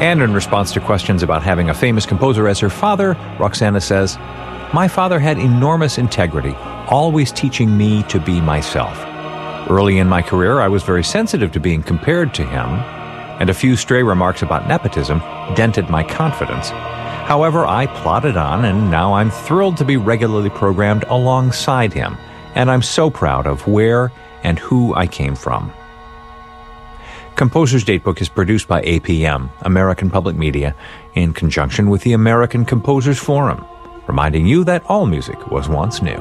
And in response to questions about having a famous composer as her father, Roxana says, "My father had enormous integrity, always teaching me to be myself. Early in my career, I was very sensitive to being compared to him, and a few stray remarks about nepotism dented my confidence. However, I plodded on, and now I'm thrilled to be regularly programmed alongside him, and I'm so proud of where and who I came from." Composer's Datebook is produced by APM, American Public Media, in conjunction with the American Composers Forum, reminding you that all music was once new.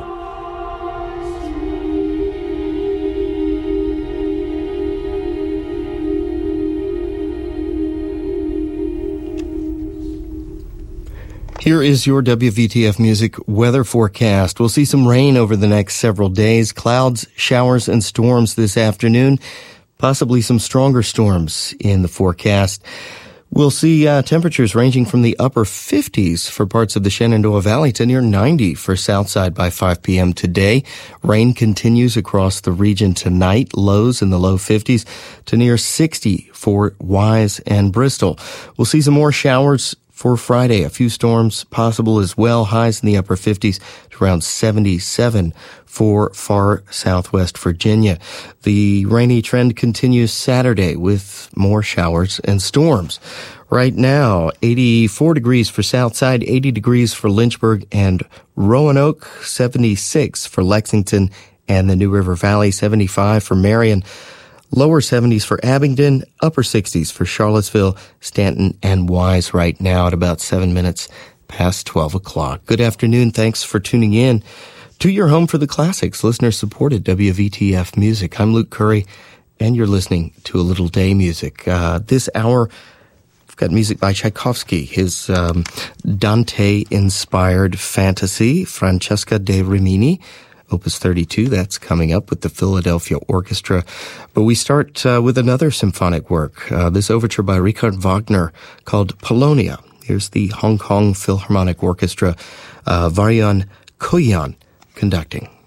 Here is your WVTF Music weather forecast. We'll see some rain over the next several days, clouds, showers, and storms this afternoon, possibly some stronger storms in the forecast. We'll see temperatures ranging from the upper 50s for parts of the Shenandoah Valley to near 90 for Southside by 5 p.m. today. Rain continues across the region tonight, lows in the low 50s to near 60 for Wise and Bristol. We'll see some more showers for Friday, a few storms possible as well, highs in the upper 50s to around 77 for far southwest Virginia. The rainy trend continues Saturday with more showers and storms. Right now, 84 degrees for Southside, 80 degrees for Lynchburg and Roanoke, 76 for Lexington and the New River Valley, 75 for Marion, lower 70s for Abingdon, upper 60s for Charlottesville, Stanton, and Wise right now at about 7 minutes past 12 o'clock. Good afternoon. Thanks for tuning in to your home for the classics, listener-supported WVTF Music. I'm Luke Curry, and you're listening to A Little Day Music. This hour, we've got music by Tchaikovsky, his Dante-inspired fantasy, Francesca de Rimini, Opus 32, that's coming up with the Philadelphia Orchestra. But we start with another symphonic work, this overture by Richard Wagner called Polonia. Here's the Hong Kong Philharmonic Orchestra, Varian Koyan conducting.